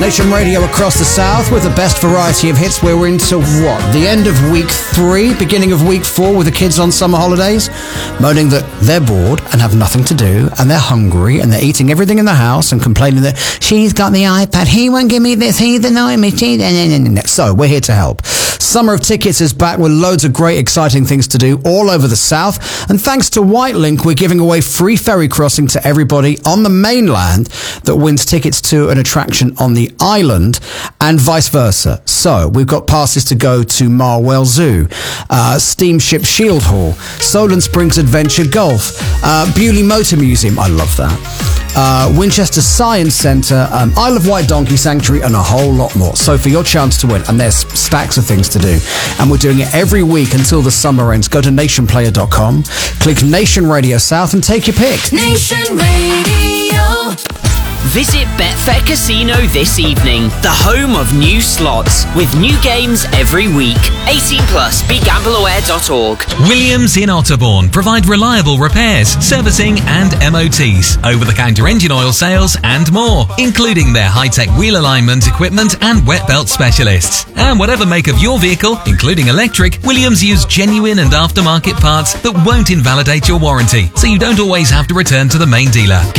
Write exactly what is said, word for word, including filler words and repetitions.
Nation Radio across the South with the best variety of hits. We're into what? The end of week three, beginning of week four with the kids on summer holidays, moaning that they're bored and have nothing to do and they're hungry and they're eating everything in the house and complaining that she's got the iPad, he won't give me this, he's annoying me. So we're here to help. Summer of Tickets is back with loads of great, exciting things to do all over the South. And thanks to Whitelink, we're giving away free ferry crossing to everybody on the mainland that wins tickets to an attraction on the island and vice versa. So we've got passes to go to Marwell Zoo, uh, Steamship Shield Hall, Solent Springs Adventure Golf, uh, Bewley Motor Museum, I love that, uh, Winchester Science Centre, um, Isle of Wight Donkey Sanctuary, and a whole lot more. So for your chance to win, and there's stacks of things to do, and we're doing it every week until the summer ends. Go to nation player dot com, click Nation Radio South and take your pick. Nation Radio. Visit Betfair Casino this evening, the home of new slots, with new games every week. eighteen plus, be gamble aware dot org. Williams in Otterbourne provide reliable repairs, servicing and M O Ts, over-the-counter engine oil sales and more, including their high-tech wheel alignment equipment and wet belt specialists. And whatever make of your vehicle, including electric, Williams use genuine and aftermarket parts that won't invalidate your warranty, so you don't always have to return to the main dealer.